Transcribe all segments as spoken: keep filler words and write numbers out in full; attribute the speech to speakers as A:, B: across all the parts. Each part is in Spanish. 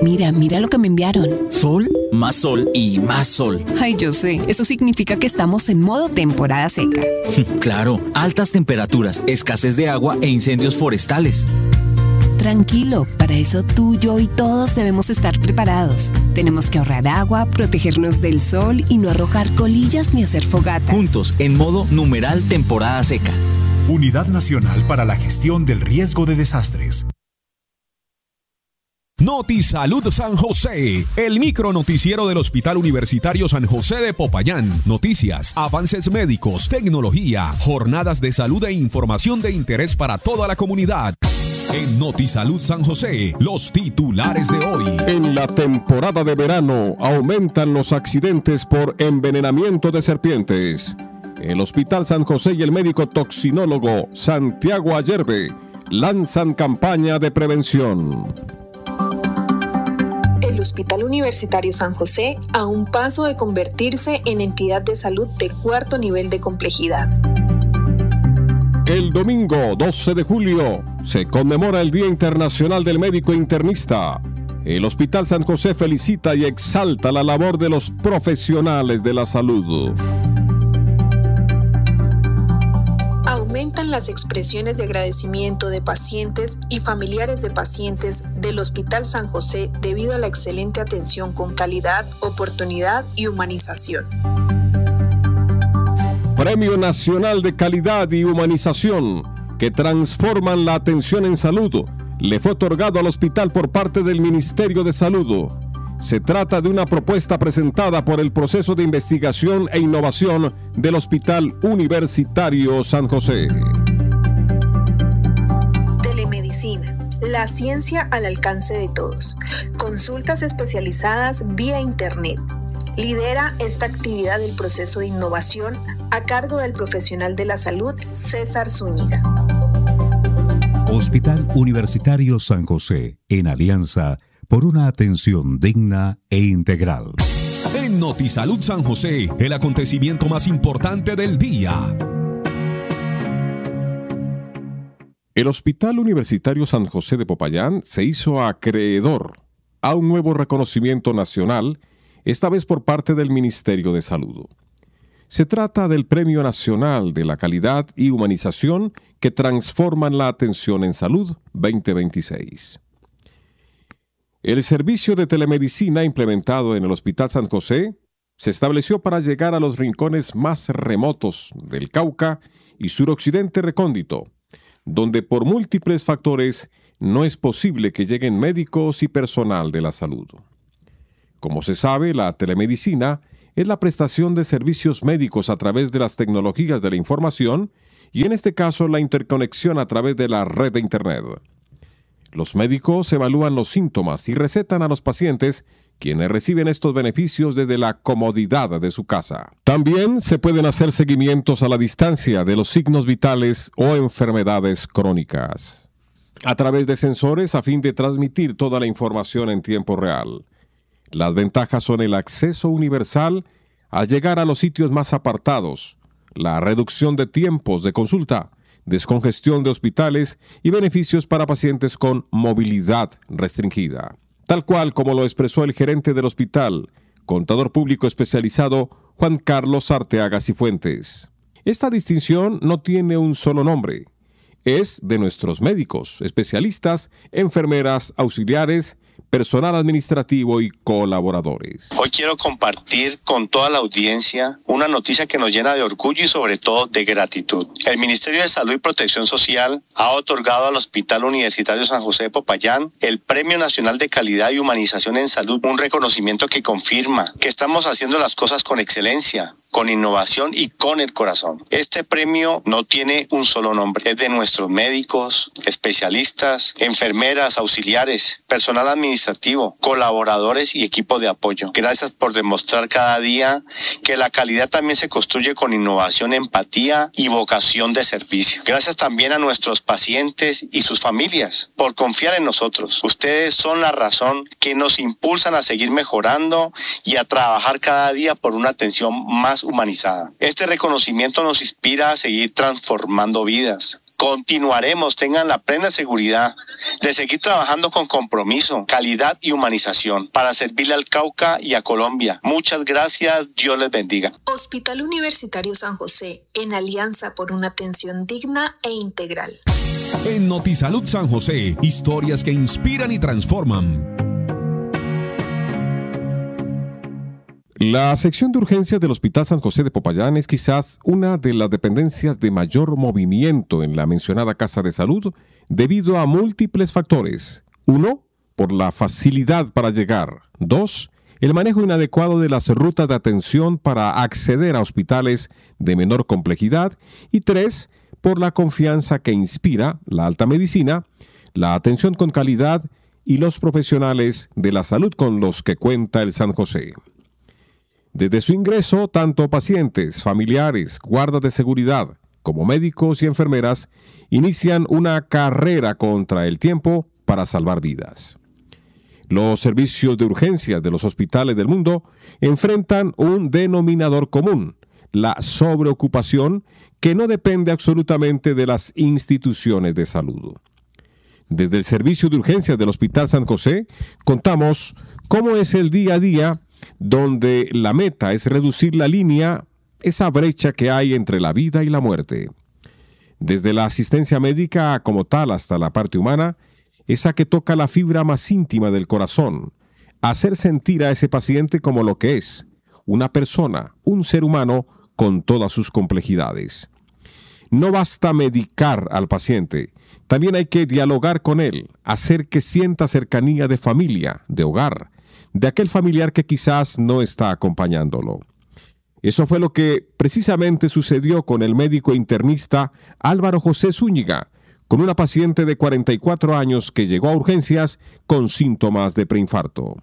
A: Mira, mira lo que me enviaron.
B: Sol, más sol y más sol.
A: Ay, yo sé. Eso significa que estamos en modo temporada seca.
B: Claro, altas temperaturas, escasez de agua e incendios forestales.
A: Tranquilo, para eso tú, yo y todos debemos estar preparados. Tenemos que ahorrar agua, protegernos del sol y no arrojar colillas ni hacer fogatas.
B: Juntos, en modo numeral temporada seca.
C: Unidad Nacional para la Gestión del Riesgo de Desastres.
D: Notisalud San José, el micro noticiero del Hospital Universitario San José de Popayán. Noticias, avances médicos, tecnología, jornadas de salud e información de interés para toda la comunidad. En Notisalud San José, los titulares de hoy.
E: En la temporada de verano aumentan los accidentes por envenenamiento de serpientes. El Hospital San José y el médico toxinólogo Santiago Ayerbe lanzan campaña de prevención.
F: El Hospital Universitario San José a un paso de convertirse en entidad de salud de cuarto nivel de complejidad.
E: El domingo doce de julio se conmemora el Día Internacional del Médico Internista. El Hospital San José felicita y exalta la labor de los profesionales de la salud.
F: Aumentan las expresiones de agradecimiento de pacientes y familiares de pacientes del Hospital San José debido a la excelente atención con calidad, oportunidad y humanización.
E: Premio Nacional de Calidad y Humanización, que transforman la atención en salud, le fue otorgado al hospital por parte del Ministerio de Salud. Se trata de una propuesta presentada por el proceso de investigación e innovación del Hospital Universitario San José.
F: Telemedicina, la ciencia al alcance de todos. Consultas especializadas vía Internet. Lidera esta actividad el proceso de innovación a cargo del profesional de la salud César Zúñiga.
G: Hospital Universitario San José, en alianza por una atención digna e integral.
D: En Notisalud San José, el acontecimiento más importante del día.
E: El Hospital Universitario San José de Popayán se hizo acreedor a un nuevo reconocimiento nacional, esta vez por parte del Ministerio de Salud. Se trata del Premio Nacional de la Calidad y Humanización que transforman la atención en salud veinte veintiséis. El servicio de telemedicina implementado en el Hospital San José se estableció para llegar a los rincones más remotos del Cauca y suroccidente recóndito, donde por múltiples factores no es posible que lleguen médicos y personal de la salud. Como se sabe, la telemedicina es la prestación de servicios médicos a través de las tecnologías de la información y en este caso la interconexión a través de la red de Internet. Los médicos evalúan los síntomas y recetan a los pacientes, quienes reciben estos beneficios desde la comodidad de su casa. También se pueden hacer seguimientos a la distancia de los signos vitales o enfermedades crónicas, a través de sensores a fin de transmitir toda la información en tiempo real. Las ventajas son el acceso universal al llegar a los sitios más apartados, la reducción de tiempos de consulta, descongestión de hospitales y beneficios para pacientes con movilidad restringida. Tal cual como lo expresó el gerente del hospital, contador público especializado Juan Carlos Arteaga Cifuentes. Esta distinción no tiene un solo nombre. Es de nuestros médicos, especialistas, enfermeras, auxiliares, personal administrativo y colaboradores.
H: Hoy quiero compartir con toda la audiencia una noticia que nos llena de orgullo y sobre todo de gratitud. El Ministerio de Salud y Protección Social ha otorgado al Hospital Universitario San José de Popayán el Premio Nacional de Calidad y Humanización en Salud, un reconocimiento que confirma que estamos haciendo las cosas con excelencia, con innovación y con el corazón. Este premio no tiene un solo nombre, es de nuestros médicos, especialistas, enfermeras, auxiliares, personal administrativo, colaboradores y equipo de apoyo. Gracias por demostrar cada día que la calidad también se construye con innovación, empatía y vocación de servicio. Gracias también a nuestros pacientes y sus familias por confiar en nosotros. Ustedes son la razón que nos impulsan a seguir mejorando y a trabajar cada día por una atención más humanizada. Este reconocimiento nos inspira a seguir transformando vidas, Continuaremos, tengan la plena seguridad de seguir trabajando con compromiso, calidad y humanización para servirle al Cauca y a Colombia. Muchas gracias, Dios les bendiga.
F: Hospital Universitario San José, en alianza por una atención digna e integral.
D: En Notisalud San José, historias que inspiran y transforman.
E: La sección de urgencias del Hospital San José de Popayán es quizás una de las dependencias de mayor movimiento en la mencionada Casa de Salud debido a múltiples factores. Uno, por la facilidad para llegar. Dos, el manejo inadecuado de las rutas de atención para acceder a hospitales de menor complejidad. Y tres, por la confianza que inspira la alta medicina, la atención con calidad y los profesionales de la salud con los que cuenta el San José. Desde su ingreso, tanto pacientes, familiares, guardas de seguridad, como médicos y enfermeras, inician una carrera contra el tiempo para salvar vidas. Los servicios de urgencia de los hospitales del mundo enfrentan un denominador común, la sobreocupación, que no depende absolutamente de las instituciones de salud. Desde el servicio de urgencia del Hospital San José, contamos cómo es el día a día, donde la meta es reducir la línea, esa brecha que hay entre la vida y la muerte. Desde la asistencia médica como tal hasta la parte humana, esa que toca la fibra más íntima del corazón, hacer sentir a ese paciente como lo que es, una persona, un ser humano con todas sus complejidades. No basta medicar al paciente, también hay que dialogar con él, hacer que sienta cercanía de familia, de hogar, de aquel familiar que quizás no está acompañándolo. Eso fue lo que precisamente sucedió con el médico internista Álvaro José Zúñiga, con una paciente de cuarenta y cuatro años que llegó a urgencias con síntomas de preinfarto.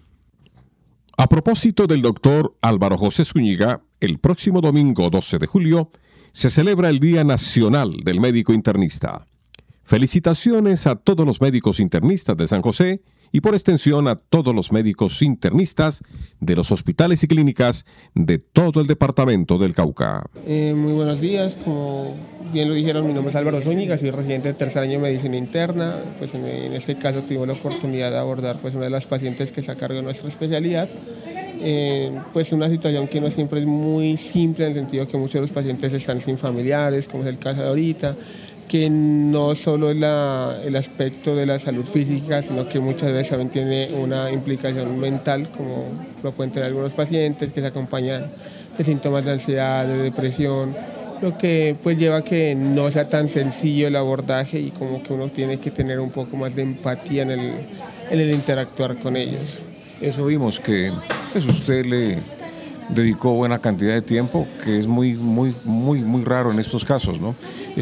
E: A propósito del doctor Álvaro José Zúñiga, el próximo domingo doce de julio se celebra el Día Nacional del Médico Internista. Felicitaciones a todos los médicos internistas de San José y por extensión a todos los médicos internistas de los hospitales y clínicas de todo el departamento del Cauca.
I: Eh, muy buenos días, como bien lo dijeron, mi nombre es Álvaro Zúñiga, soy residente de tercer año de medicina interna. Pues en, en este caso tuvimos la oportunidad de abordar pues, una de las pacientes que se carga de nuestra especialidad. Eh, pues una situación que no siempre es muy simple, en el sentido que muchos de los pacientes están sin familiares, como es el caso de ahorita, que no solo es la, el aspecto de la salud física, sino que muchas veces también tiene una implicación mental, como lo pueden tener algunos pacientes que se acompañan de síntomas de ansiedad, de depresión, lo que pues lleva a que no sea tan sencillo el abordaje y como que uno tiene que tener un poco más de empatía en el, en el interactuar con ellos.
J: Eso vimos que pues, usted le dedicó buena cantidad de tiempo, que es muy, muy, muy, muy raro en estos casos, ¿no?